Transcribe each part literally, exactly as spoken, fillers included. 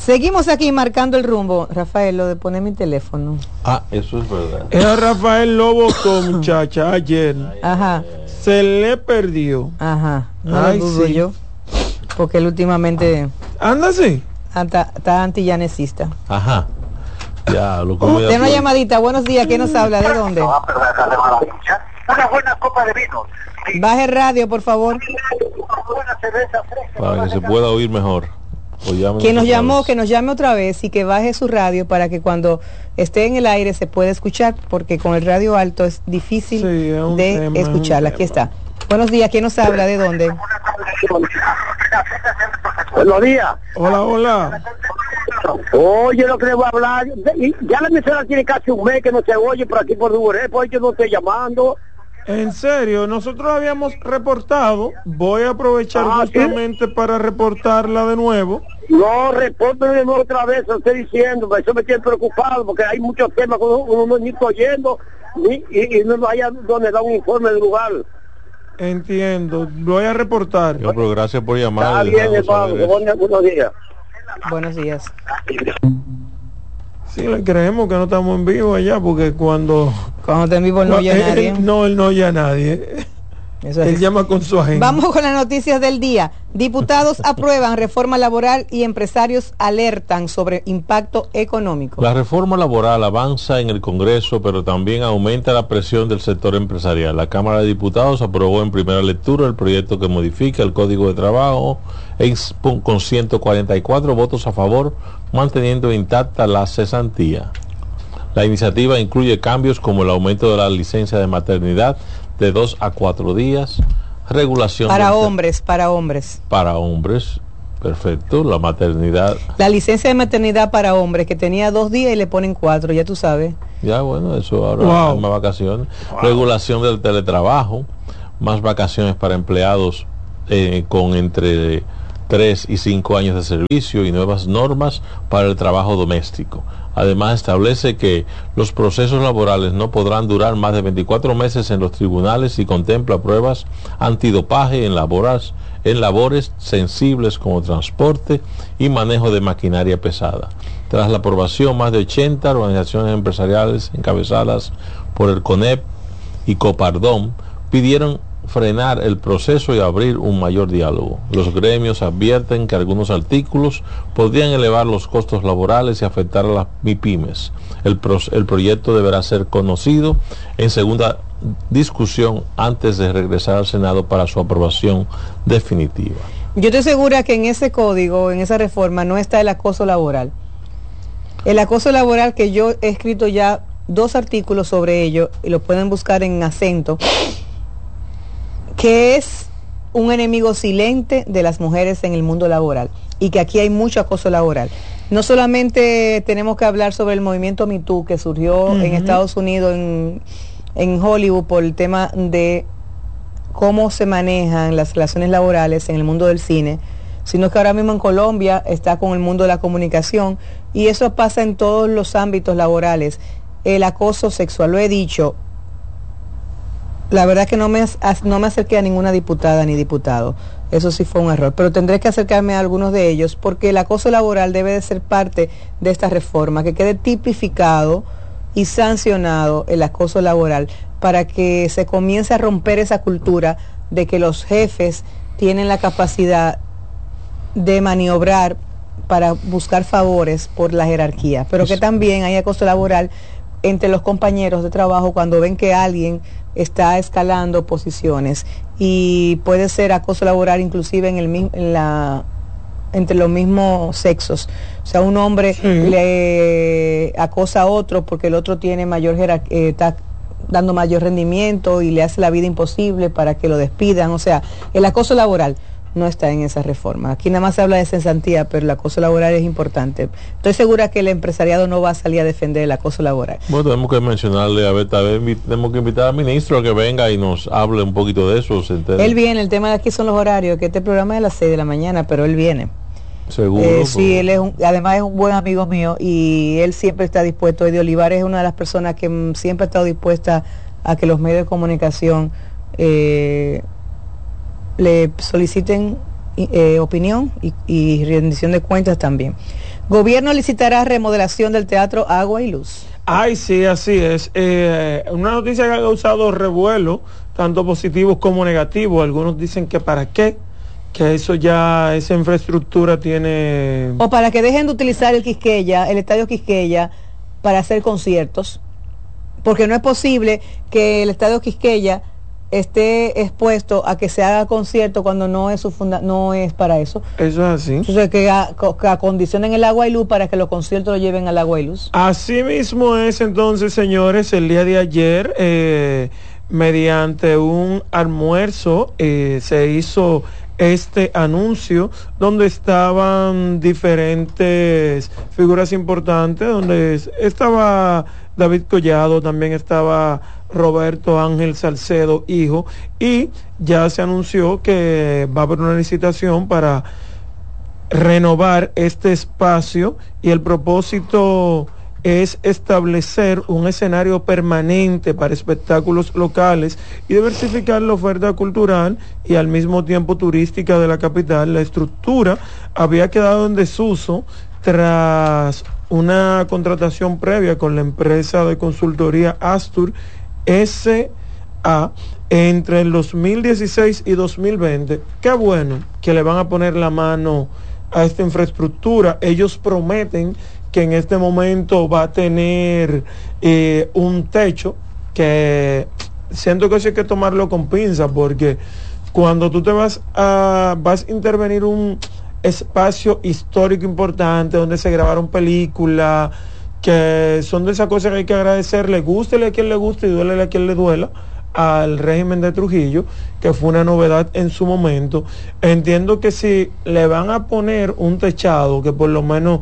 Seguimos aquí marcando el rumbo. Rafael, lo de poner mi teléfono. Ah, eso es verdad. Era Rafael Lobo, muchacha, ayer. Ajá. Se le perdió. Ajá. No Ay, lo dudo sí. yo. Porque él últimamente Anda así. está, está antillanecista. Ajá. Ya, lo que Uh, voy a de una hacer- llamadita. Buenos días. ¿Quién nos habla? ¿De dónde? Una buena copa de vino. Baje el radio, por favor. Una cerveza fresca. para que se pueda oír mejor. O llámenos Quien nos otra llamó, vez. que nos llame otra vez y que baje su radio para que cuando esté en el aire se pueda escuchar, porque con el radio alto es difícil Sí, es un de tema, es un escucharla. Aquí tema. está. Buenos días. ¿Quién nos habla? ¿De dónde? Buenos días. Hola, hola. Oye, lo que le voy a hablar. y Ya la emisora tiene casi un mes que no se oye por aquí por Duveré, por yo no estoy llamando. En serio, nosotros habíamos reportado. Voy a aprovechar Ah, ¿sí? justamente para reportarla de nuevo. No, repórteme de nuevo otra vez, lo estoy diciendo, eso me tiene preocupado, porque hay muchos temas que uno, uno no está oyendo, ni, y, y no vaya donde da un informe del lugar. Entiendo. Voy a reportar. Yo, pero gracias por llamar. Está y bien, dejarnos hermano, saber eso. buenos, buenos días. Buenos días. Sí, le creemos que no estamos en vivo allá, porque cuando... Cuando te en vivo no oye él- nadie. él- no, él no oye a nadie. Eso es Él así. llama con su agente. Vamos con las noticias del día. Diputados aprueban reforma laboral y empresarios alertan sobre impacto económico. La reforma laboral avanza en el Congreso, pero también aumenta la presión del sector empresarial. La Cámara de Diputados aprobó en primera lectura el proyecto que modifica el Código de Trabajo en- con ciento cuarenta y cuatro votos a favor, manteniendo intacta la cesantía. La iniciativa incluye cambios como el aumento de la licencia de maternidad de dos a cuatro días, regulación Para del- hombres, para hombres. para hombres, perfecto, la maternidad, La licencia de maternidad para hombres, que tenía dos días y le ponen cuatro, ya tú sabes. ya bueno, eso ahora Wow. hay más vacaciones, regulación del teletrabajo, más vacaciones para empleados eh, con entre tres y cinco años de servicio y nuevas normas para el trabajo doméstico. Además, establece que los procesos laborales no podrán durar más de veinticuatro meses en los tribunales y contempla pruebas antidopaje en labores, en labores sensibles como transporte y manejo de maquinaria pesada. Tras la aprobación, más de ochenta organizaciones empresariales encabezadas por el CONEP y Copardom pidieron frenar el proceso y abrir un mayor diálogo. Los gremios advierten que algunos artículos podrían elevar los costos laborales y afectar a las MIPYMES. El, pro, el proyecto deberá ser conocido en segunda discusión antes de regresar al Senado para su aprobación definitiva. Yo estoy segura que en ese código, en esa reforma, no está el acoso laboral. El acoso laboral, que yo he escrito ya dos artículos sobre ello, y lo pueden buscar en acento, que es un enemigo silente de las mujeres en el mundo laboral, y que aquí hay mucho acoso laboral. No solamente tenemos que hablar sobre el movimiento Me Too que surgió uh-huh. en Estados Unidos, en, en Hollywood, por el tema de cómo se manejan las relaciones laborales en el mundo del cine, sino que ahora mismo en Colombia está con el mundo de la comunicación, y eso pasa en todos los ámbitos laborales. El acoso sexual, lo he dicho, la verdad que no me, no me acerqué a ninguna diputada ni diputado, eso sí fue un error, pero tendré que acercarme a algunos de ellos, porque el acoso laboral debe de ser parte de esta reforma, que quede tipificado y sancionado el acoso laboral, para que se comience a romper esa cultura de que los jefes tienen la capacidad de maniobrar para buscar favores por la jerarquía, pero que también hay acoso laboral entre los compañeros de trabajo cuando ven que alguien está escalando posiciones, y puede ser acoso laboral inclusive en el en la entre los mismos sexos. O sea, un hombre sí. le acosa a otro porque el otro tiene mayor jerarquía, eh, está dando mayor rendimiento y le hace la vida imposible para que lo despidan. O sea, el acoso laboral no está en esa reforma. Aquí nada más se habla de cesantía, pero el acoso laboral es importante. Estoy segura que el empresariado no va a salir a defender el acoso laboral. Bueno, tenemos que mencionarle, a ver, tal vez tenemos que invitar al ministro a que venga y nos hable un poquito de eso. Él viene, el tema de aquí son los horarios, que este programa es a las seis de la mañana, pero él viene. Seguro. Eh, pues. Sí, él es un, además es un buen amigo mío, y él siempre está dispuesto. Eddie Olivares es una de las personas que m, siempre ha estado dispuesta a que los medios de comunicación eh, le soliciten eh, opinión y, y rendición de cuentas también. Gobierno licitará remodelación del Teatro Agua y Luz. Ay, sí, así es. Eh, una noticia que ha causado revuelo, tanto positivos como negativos. Algunos dicen que para qué, que eso ya, esa infraestructura tiene... O para que dejen de utilizar el Quisqueya, el Estadio Quisqueya, para hacer conciertos. Porque no es posible que el Estadio Quisqueya esté expuesto a que se haga concierto cuando no es su funda no es para eso. Eso es así. Entonces que, a, que acondicionen el agua y luz para que los conciertos lo lleven al agua y luz. Así mismo es entonces, señores, el día de ayer, eh, mediante un almuerzo, eh, se hizo este anuncio donde estaban diferentes figuras importantes, donde estaba David Collado, también estaba Roberto Ángel Salcedo, hijo, y ya se anunció que va a haber una licitación para renovar este espacio y el propósito es establecer un escenario permanente para espectáculos locales y diversificar la oferta cultural y al mismo tiempo turística de la capital. La estructura había quedado en desuso tras una contratación previa con la empresa de consultoría Astur S A entre el dos mil dieciséis y dos mil veinte. Qué bueno que le van a poner la mano a esta infraestructura. Ellos prometen que en este momento va a tener eh, un techo que siento que eso hay que tomarlo con pinzas, porque cuando tú te vas a vas a intervenir un espacio histórico importante donde se grabaron películas, que son de esas cosas que hay que agradecerle, gústele a quien le guste y duélele a quien le duela, al régimen de Trujillo, que fue una novedad en su momento. Entiendo que si le van a poner un techado que por lo menos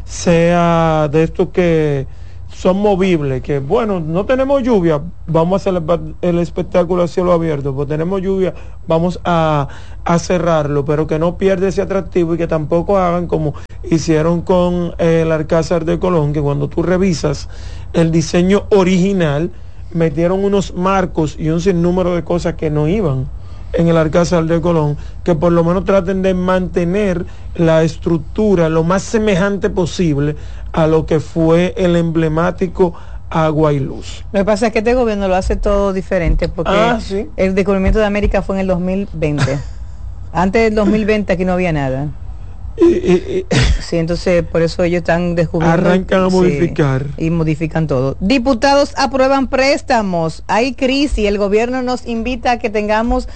sea de estos que son movibles, que bueno, no tenemos lluvia, vamos a hacer el, el espectáculo a cielo abierto, pues tenemos lluvia, vamos a, a cerrarlo, pero que no pierda ese atractivo y que tampoco hagan como hicieron con eh, el Alcázar de Colón, que cuando tú revisas el diseño original, metieron unos marcos y un sinnúmero de cosas que no iban en el Alcázar de Colón, que por lo menos traten de mantener la estructura lo más semejante posible a lo que fue el emblemático Agua y Luz. Lo que pasa es que este gobierno lo hace todo diferente, porque ah, ¿sí? El descubrimiento de América fue en el dos mil veinte. Antes del dos mil veinte aquí no había nada. Y, y, y, sí, entonces por eso ellos están descubriendo. Arrancan a modificar. Sí, y modifican todo. Diputados aprueban préstamos. Hay crisis. El gobierno nos invita a que tengamos,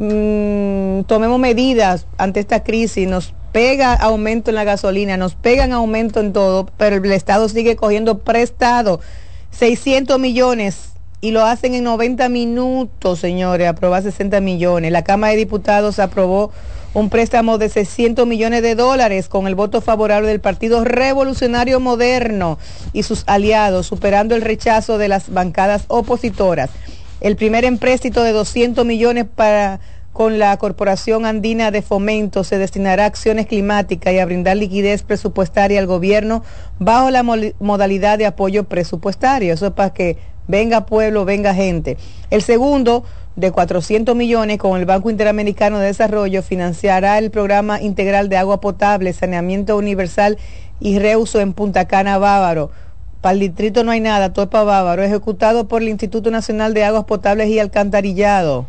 mmm, tomemos medidas ante esta crisis. Nos pega aumento en la gasolina, nos pegan aumento en todo, pero el Estado sigue cogiendo prestado. seiscientos millones. Y lo hacen en noventa minutos, señores, aprobar sesenta millones. La Cámara de Diputados aprobó un préstamo de seiscientos millones de dólares con el voto favorable del Partido Revolucionario Moderno y sus aliados, superando el rechazo de las bancadas opositoras. El primer empréstito de doscientos millones para con la Corporación Andina de Fomento se destinará a acciones climáticas y a brindar liquidez presupuestaria al gobierno bajo la modalidad de apoyo presupuestario. Eso es para que venga pueblo, venga gente. El segundo, de cuatrocientos millones, con el Banco Interamericano de Desarrollo, financiará el programa integral de agua potable, saneamiento universal y reuso en Punta Cana, Bávaro. Para el distrito no hay nada, todo es para Bávaro, ejecutado por el Instituto Nacional de Aguas Potables y Alcantarillado,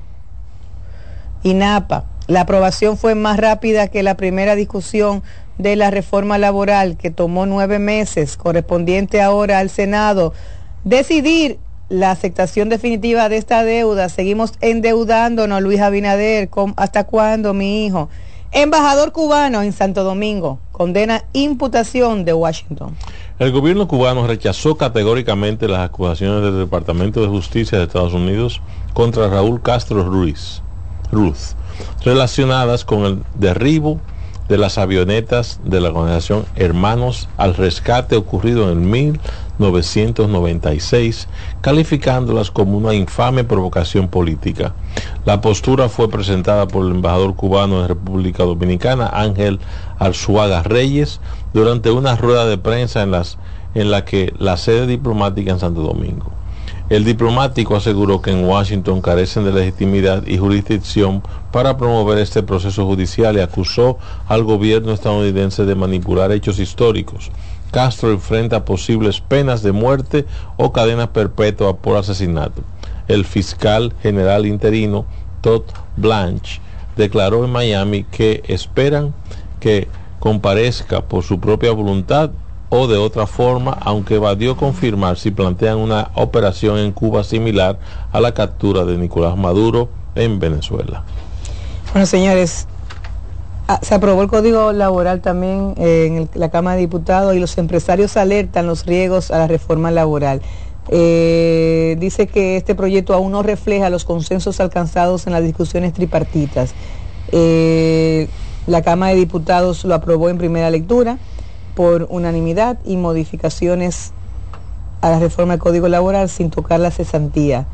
INAPA. La aprobación fue más rápida que la primera discusión de la reforma laboral, que tomó nueve meses, correspondiente ahora al Senado decidir la aceptación definitiva de esta deuda. Seguimos endeudándonos, Luis Abinader. ¿Hasta cuándo, mi hijo? Embajador cubano en Santo Domingo condena imputación de Washington. El gobierno cubano rechazó categóricamente las acusaciones del Departamento de Justicia de Estados Unidos contra Raúl Castro Ruiz, Ruth, relacionadas con el derribo de las avionetas de la organización Hermanos al Rescate ocurrido en el mil novecientos noventa y seis, calificándolas como una infame provocación política. La postura fue presentada por el embajador cubano en República Dominicana, Ángel Arzuaga Reyes, durante una rueda de prensa en, las, en la que la sede diplomática en Santo Domingo. El diplomático aseguró que en Washington carecen de legitimidad y jurisdicción para promover este proceso judicial y acusó al gobierno estadounidense de manipular hechos históricos. Castro enfrenta posibles penas de muerte o cadena perpetua por asesinato. El fiscal general interino Todd Blanche declaró en Miami que esperan que comparezca por su propia voluntad o de otra forma, aunque evadió confirmar si plantean una operación en Cuba similar a la captura de Nicolás Maduro en Venezuela. Bueno, señores, se aprobó el Código Laboral también eh, en el, la Cámara de Diputados y los empresarios alertan los riesgos a la reforma laboral. Eh, dice que este proyecto aún no refleja los consensos alcanzados en las discusiones tripartitas. Eh, la Cámara de Diputados lo aprobó en primera lectura por unanimidad y modificaciones a la reforma del Código Laboral sin tocar la cesantía.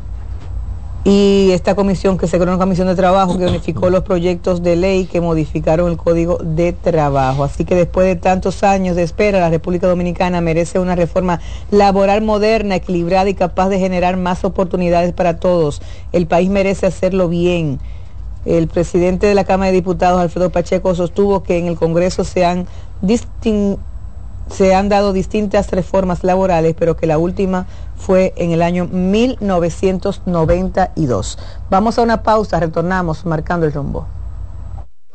Y esta comisión, que se creó una comisión de trabajo que unificó los proyectos de ley que modificaron el Código de Trabajo. Así que después de tantos años de espera, la República Dominicana merece una reforma laboral moderna, equilibrada y capaz de generar más oportunidades para todos. El país merece hacerlo bien. El presidente de la Cámara de Diputados, Alfredo Pacheco, sostuvo que en el Congreso se han, distin- se han dado distintas reformas laborales, pero que la última fue en el año mil novecientos noventa y dos. Vamos a una pausa, retornamos marcando el rumbo.